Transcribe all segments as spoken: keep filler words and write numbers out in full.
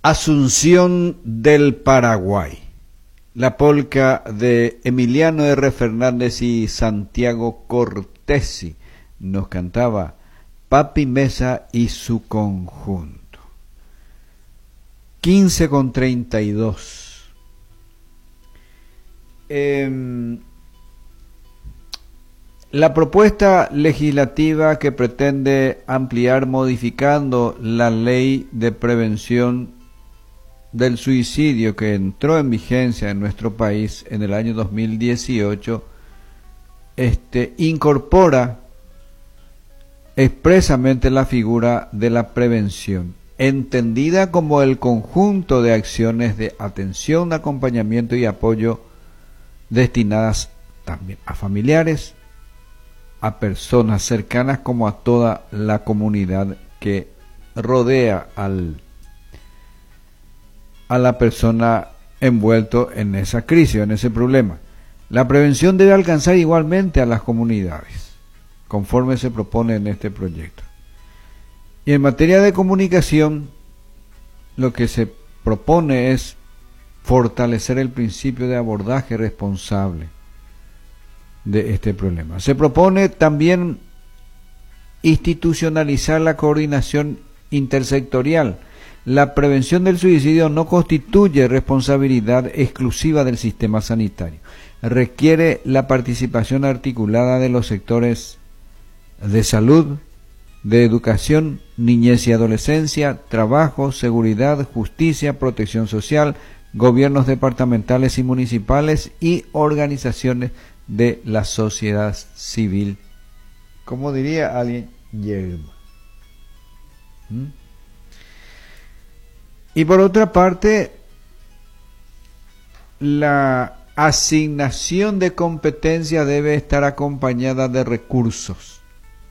Asunción del Paraguay. La polca de Emiliano R. Fernández y Santiago Cortesi nos cantaba Papi Mesa y su conjunto. quince con treinta y dos. Eh, la propuesta legislativa que pretende ampliar modificando la ley de prevención del suicidio que entró en vigencia en nuestro país en el año dos mil dieciocho, este, incorpora expresamente la figura de la prevención, entendida como el conjunto de acciones de atención, acompañamiento y apoyo destinadas también a familiares, a personas cercanas como a toda la comunidad que rodea al a la persona envuelto en esa crisis, en ese problema. La prevención debe alcanzar igualmente a las comunidades, conforme se propone en este proyecto. Y en materia de comunicación, lo que se propone es fortalecer el principio de abordaje responsable de este problema. Se propone también institucionalizar la coordinación intersectorial. La prevención del suicidio no constituye responsabilidad exclusiva del sistema sanitario. Requiere la participación articulada de los sectores de salud, de educación, niñez y adolescencia, trabajo, seguridad, justicia, protección social, gobiernos departamentales y municipales y organizaciones de la sociedad civil. Como diría alguien, yerma. ¿Mm? Y por otra parte, la asignación de competencia debe estar acompañada de recursos.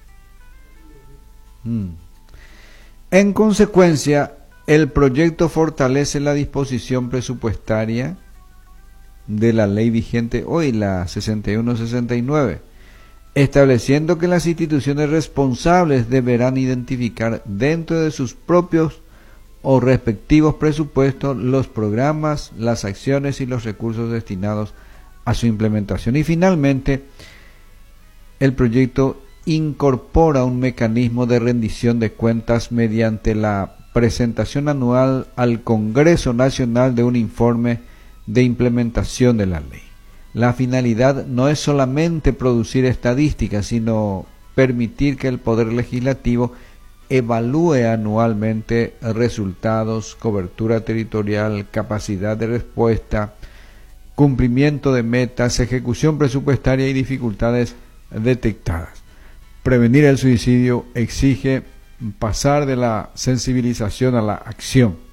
Mm. En consecuencia, el proyecto fortalece la disposición presupuestaria de la ley vigente hoy, la sesenta y uno sesenta y nueve, estableciendo que las instituciones responsables deberán identificar dentro de sus propios o respectivos presupuestos los programas, las acciones y los recursos destinados a su implementación. Y finalmente, el proyecto incorpora un mecanismo de rendición de cuentas mediante la presentación anual al Congreso Nacional de un informe de implementación de la ley. La finalidad no es solamente producir estadísticas, sino permitir que el Poder Legislativo evalúe anualmente resultados, cobertura territorial, capacidad de respuesta, cumplimiento de metas, ejecución presupuestaria y dificultades detectadas. Prevenir el suicidio exige pasar de la sensibilización a la acción.